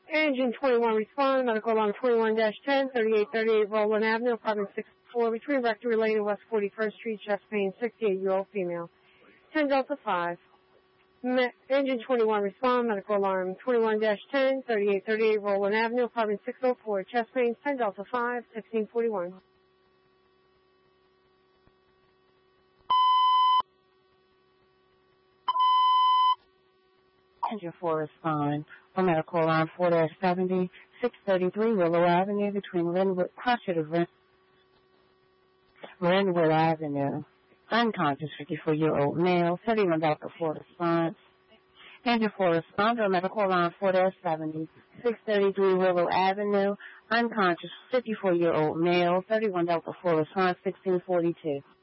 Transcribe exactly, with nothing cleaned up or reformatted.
Engine twenty-one, respond. Medical alarm twenty-one dash ten, thirty-eight thirty-eight Roland Avenue, apartment six four, between Rectory Lane and West forty-first Street, chest pain, sixty-eight-year-old female. ten Delta five. Me- Engine twenty-one, respond. Medical alarm twenty-one dash ten, thirty-eight thirty-eight Roland Avenue, apartment six oh four, chest pain, ten Delta five, sixteen forty-one. Engine four, respond. For medical alarm four dash seventy, six thirty-three Willow Avenue, between Linwood, Crusher to Ren- Linwood Avenue. Unconscious fifty-four-year-old male, thirty-one Delta four, response. Engine four, respond. For medical alarm four dash seventy, six thirty-three Willow Avenue. Unconscious fifty-four-year-old male, thirty-one Delta four, response, sixteen forty-two.